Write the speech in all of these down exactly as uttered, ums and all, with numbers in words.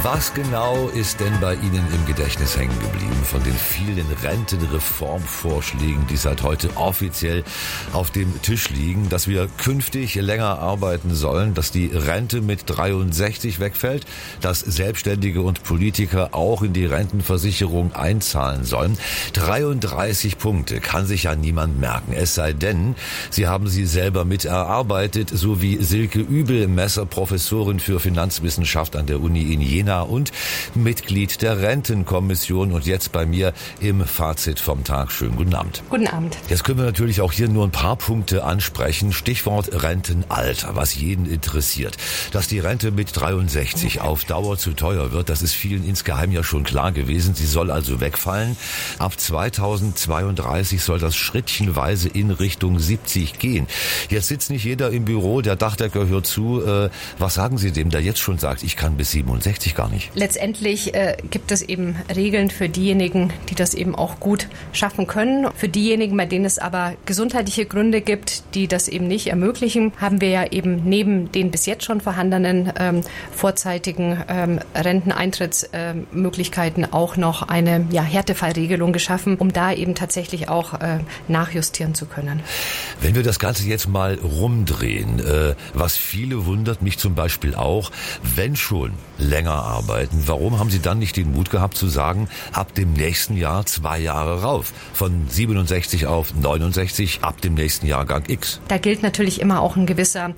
Was genau ist denn bei Ihnen im Gedächtnis hängen geblieben von den vielen Rentenreformvorschlägen, die seit heute offiziell auf dem Tisch liegen, dass wir künftig länger arbeiten sollen, dass die Rente mit dreiundsechzig wegfällt, dass Selbstständige und Politiker auch in die Rentenversicherung einzahlen sollen? dreiunddreißig Punkte kann sich ja niemand merken, es sei denn, Sie haben sie selber mit erarbeitet, so wie Silke Übelmesser, Professorin für Finanzwissenschaft an der Uni in Jena und Mitglied der Rentenkommission und jetzt bei mir im Fazit vom Tag. Schönen guten Abend. Guten Abend. Jetzt können wir natürlich auch hier nur ein paar Punkte ansprechen. Stichwort Rentenalter, was jeden interessiert. Dass die Rente mit dreiundsechzig auf Dauer zu teuer wird, das ist vielen insgeheim ja schon klar gewesen. Sie soll also wegfallen. Ab zweitausendzweiunddreißig soll das schrittchenweise in Richtung siebzig gehen. Jetzt sitzt nicht jeder im Büro, der Dachdecker hört zu. Äh, was sagen Sie dem, der jetzt schon sagt, ich kann bis siebenundsechzig gar nicht? Letztendlich äh, gibt es eben Regeln für diejenigen, die das eben auch gut schaffen können. Für diejenigen, bei denen es aber gesundheitliche Gründe gibt, die das eben nicht ermöglichen, haben wir ja eben neben den bis jetzt schon vorhandenen ähm, vorzeitigen ähm, Renteneintrittsmöglichkeiten äh, auch noch eine ja, Härtefallregelung geschaffen, um da eben tatsächlich auch äh, nachjustieren zu können. Wenn wir das Ganze jetzt mal rumdrehen, äh, was viele wundert, mich zum Beispiel auch, wenn schon länger arbeiten, warum haben Sie dann nicht den Mut gehabt zu sagen, ab dem nächsten Jahr zwei Jahre rauf, von siebenundsechzig auf neunundsechzig, ab dem nächsten Jahrgang X? Da gilt natürlich immer auch ein gewisser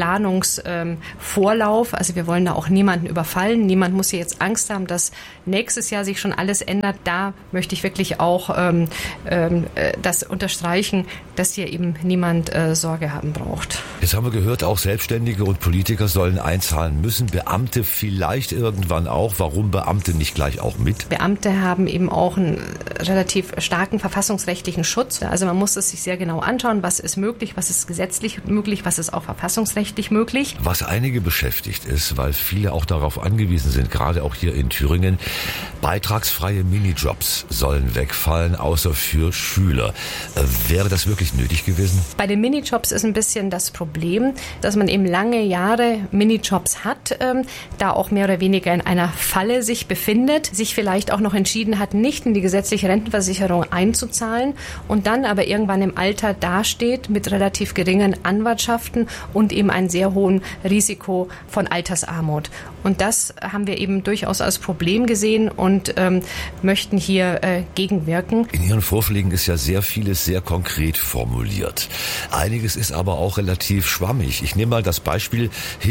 Planungsvorlauf. Ähm, also wir wollen da auch niemanden überfallen. Niemand muss hier jetzt Angst haben, dass nächstes Jahr sich schon alles ändert. Da möchte ich wirklich auch ähm, ähm, das unterstreichen, dass hier eben niemand äh, Sorge haben braucht. Jetzt haben wir gehört, auch Selbstständige und Politiker sollen einzahlen müssen. Beamte vielleicht irgendwann auch. Warum Beamte nicht gleich auch mit? Beamte haben eben auch einen relativ starken verfassungsrechtlichen Schutz. Also man muss es sich sehr genau anschauen, was ist möglich, was ist gesetzlich möglich, was ist auch verfassungsrechtlich möglich. Was einige beschäftigt ist, weil viele auch darauf angewiesen sind, gerade auch hier in Thüringen, beitragsfreie Minijobs sollen wegfallen, außer für Schüler. Äh, wäre das wirklich nötig gewesen? Bei den Minijobs ist ein bisschen das Problem, dass man eben lange Jahre Minijobs hat, ähm, da auch mehr oder weniger in einer Falle sich befindet, sich vielleicht auch noch entschieden hat, nicht in die gesetzliche Rentenversicherung einzuzahlen und dann aber irgendwann im Alter dasteht mit relativ geringen Anwartschaften und eben einem sehr hohen Risiko von Altersarmut. Und das haben wir eben durchaus als Problem gesehen und ähm, möchten hier äh, gegenwirken. In Ihren Vorschlägen ist ja sehr vieles sehr konkret formuliert. Einiges ist aber auch relativ schwammig. Ich nehme mal das Beispiel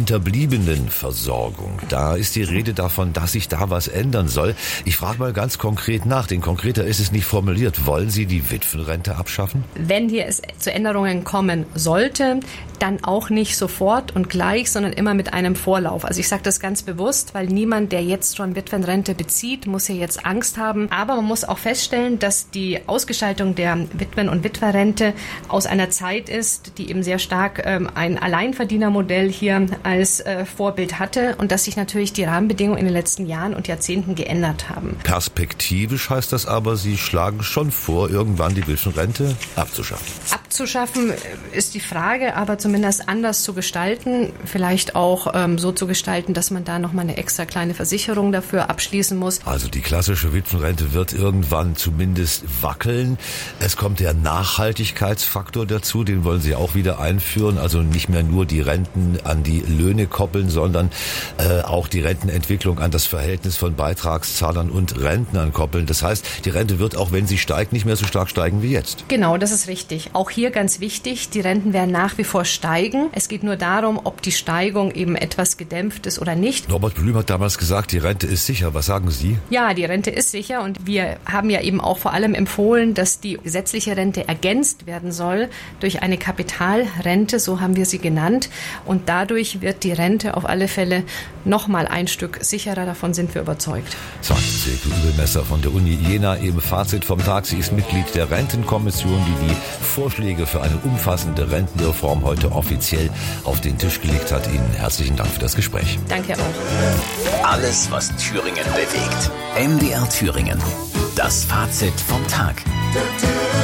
Hinterbliebenenversorgung. Da ist die Rede davon, dass sich da was ändern soll. Ich frage mal ganz konkret nach, denn konkreter ist es nicht formuliert. Wollen Sie die Witwenrente abschaffen? Wenn hier es zu Änderungen kommen sollte, dann auch nicht sofort und gleich, sondern immer mit einem Vorlauf. Also ich sage das ganz bewusst, weil niemand, der jetzt schon Witwenrente bezieht, muss hier jetzt Angst haben. Aber man muss auch feststellen, dass die Ausgestaltung der Witwen- und Witwerrente aus einer Zeit ist, die eben sehr stark ähm, ein Alleinverdienermodell hier als äh, Vorbild hatte und dass sich natürlich die Rahmenbedingungen in den letzten Jahren und Jahrzehnten geändert haben. Perspektivisch heißt das aber, Sie schlagen schon vor, irgendwann die Witwenrente abzuschaffen. Abzuschaffen ist die Frage, aber zumindest anders zu gestalten, vielleicht auch ähm, so zu gestalten, dass man da nochmal eine extra kleine Versicherung dafür abschließen muss. Also die klassische Witwenrente wird irgendwann zumindest wackeln. Es kommt der Nachhaltigkeitsfaktor dazu, den wollen Sie auch wieder einführen, also nicht mehr nur die Renten an die Löhne koppeln, sondern äh, auch die Rentenentwicklung an das Verhältnis von Beitragszahlern und Rentnern koppeln. Das heißt, die Rente wird, auch wenn sie steigt, nicht mehr so stark steigen wie jetzt. Genau, das ist richtig. Auch hier ganz wichtig, die Renten werden nach wie vor steigen. Es geht nur darum, ob die Steigung eben etwas gedämpft ist oder nicht. Norbert Blüm hat damals gesagt, die Rente ist sicher. Was sagen Sie? Ja, die Rente ist sicher und wir haben ja eben auch vor allem empfohlen, dass die gesetzliche Rente ergänzt werden soll durch eine Kapitalrente, so haben wir sie genannt. Und dadurch wird die Rente auf alle Fälle noch mal ein Stück sicherer. Davon sind wir überzeugt. Sagt Silke Übelmesser von der Uni Jena im Fazit vom Tag. Sie ist Mitglied der Rentenkommission, die die Vorschläge für eine umfassende Rentenreform heute offiziell auf den Tisch gelegt hat. Ihnen herzlichen Dank für das Gespräch. Danke auch. Alles, was Thüringen bewegt. M D R Thüringen. Das Fazit vom Tag.